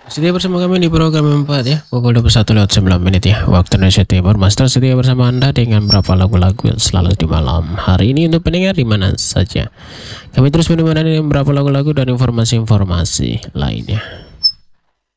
Setia bersama kami di program 4 ya, pukul 21:09 ya, waktu Indonesia Timur. Master setia bersama Anda dengan berapa lagu-lagu yang selalu di malam hari ini untuk pendengar di mana saja. Kami terus menemani dengan berapa lagu-lagu dan informasi-informasi lainnya.